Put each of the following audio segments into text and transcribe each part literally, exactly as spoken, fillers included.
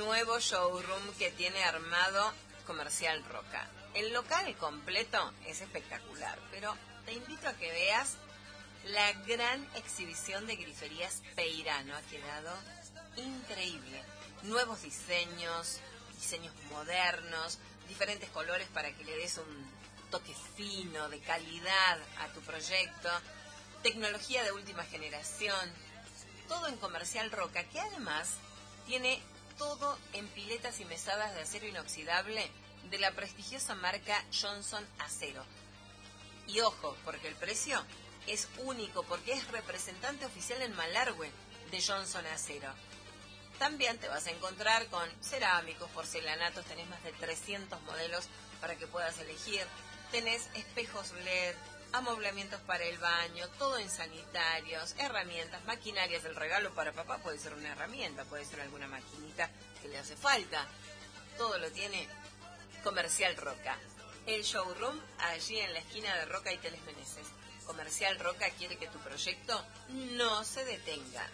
nuevo showroom que tiene armado Comercial Roca. El local completo es espectacular, pero te invito a que veas la gran exhibición de griferías Peirano. Ha quedado increíble. Nuevos diseños, diseños modernos, diferentes colores para que le des un toque fino, de calidad a tu proyecto. Tecnología de última generación. Todo en Comercial Roca, que además tiene todo en piletas y mesadas de acero inoxidable de la prestigiosa marca Johnson Acero. Y ojo, porque el precio es único, porque es representante oficial en Malargüe de Johnson Acero. También te vas a encontrar con cerámicos, porcelanatos, tenés más de trescientos modelos para que puedas elegir. Tenés espejos L E D, amoblamientos para el baño, todo en sanitarios, herramientas, maquinarias. El regalo para papá puede ser una herramienta, puede ser alguna maquinita que le hace falta. Todo lo tiene Comercial Roca. El showroom allí en la esquina de Roca y Teles Meneses. Comercial Roca quiere que tu proyecto no se detenga.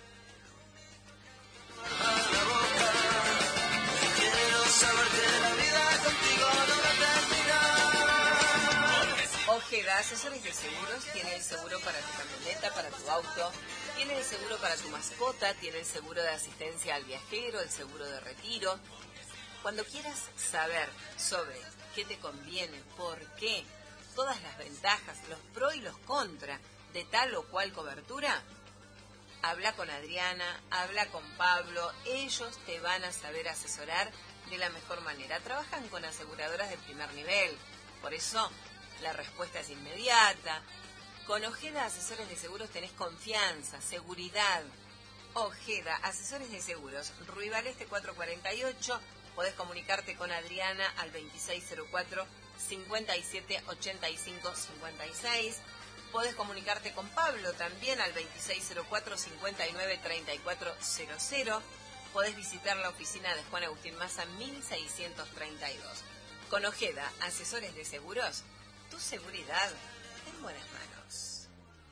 Quiero saber que la vida contigo no va a terminar. Ojeda, asesores de seguros, tiene el seguro para tu camioneta, para tu auto, tiene el seguro para tu mascota, tiene el seguro de asistencia al viajero, el seguro de retiro. Cuando quieras saber sobre qué te conviene, por qué, todas las ventajas, los pros y los contras de tal o cual cobertura, habla con Adriana, habla con Pablo, ellos te van a saber asesorar de la mejor manera. Trabajan con aseguradoras de primer nivel, por eso la respuesta es inmediata. Con Ojeda Asesores de Seguros tenés confianza, seguridad. Ojeda Asesores de Seguros, Ruibaleste cuatrocientos cuarenta y ocho, podés comunicarte con Adriana al veintiséis cero cuatro, cincuenta y siete ochenta y cinco cincuenta y seis. Podés comunicarte con Pablo también al veintiséis cero cuatro, cincuenta y nueve treinta y cuatro cero cero. Podés visitar la oficina de Juan Agustín Maza mil seiscientos treinta y dos. Con Ojeda Asesores de Seguros, tu seguridad en buenas manos.